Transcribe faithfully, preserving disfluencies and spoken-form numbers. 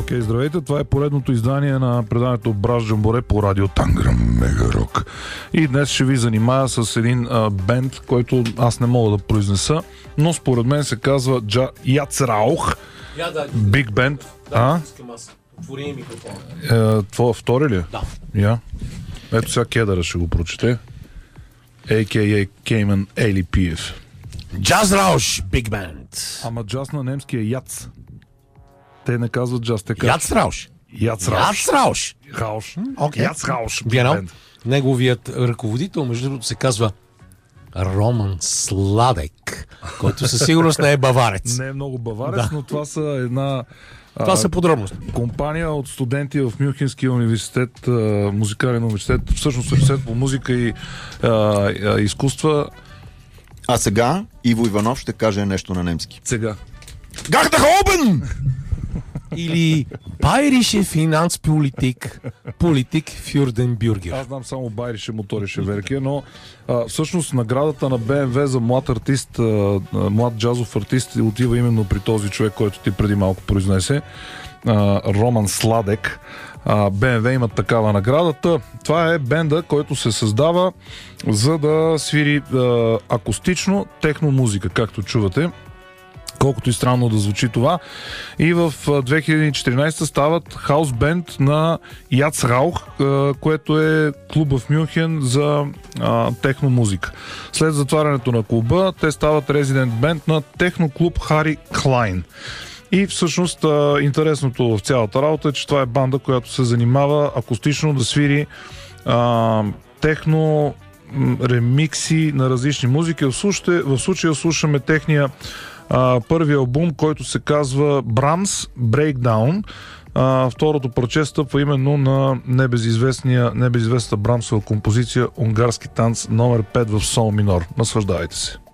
Okay, здравейте, това е поредното издание на предаването Браш Джамборе по радио Танграм Мега Рок. И днес ще ви занимая с един а, бенд, който аз не мога да произнеса, но според мен се казва Джа... Яцраух. Я, да, Биг бенд. Да, а? искам аз. Отвори микрофона. Е, това втори ли? Да. Я. Ето сега Кедъра ще го прочете. а ка а. Кейман Ели Пиев. Джаз Рауш, Биг Бенд. Ама джаз на немски е яц. Те не казват джаз, те казват Яц Рауш. Яц Рауш. Яц Рауш. Рауш. Окей. Яц Рауш. Гено. Неговият ръководител, между другото, се казва Роман Сладек, който със сигурност не е баварец. Не е много баварец, Да. но това са една... Това а, са подробности. компания от студенти в Мюнхенския университет, а, музикален университет, всъщност университет по музика и а, а, изкуства. А сега Иво Иванов ще каже нещо на немски. Сега. Гахтахобен! Или Bayerische Finanzpolitik, Politik für den Bürger. Аз знам само Байрише Моторише Верке, но а, всъщност наградата на Б М В за млад артист, а, млад джазов артист отива именно при този човек, който ти преди малко произнесе, а, Роман Сладек. А, Б М В имат такава наградата. Това е бенда, който се създава за да свири а, акустично техно музика, както чувате. Колкото и странно да звучи това. И в две хиляди и четиринадесета стават хаус бенд на Яц Раух, което е клуб в Мюнхен за а, техно музика. След затварянето на клуба, те стават резидент бенд на техно клуб Хари Клайн. И всъщност а, интересното в цялата работа е, че това е банда, която се занимава акустично да свири а, техно ремикси на различни музики. В случая, в случая слушаме техния Uh, първи албум, който се казва Brahms Breakdown. Uh, второто парче стъпва именно на небезизвестния, небезизвестната Брамсова композиция Унгарски танц номер пет в сол минор. Наслаждавайте се.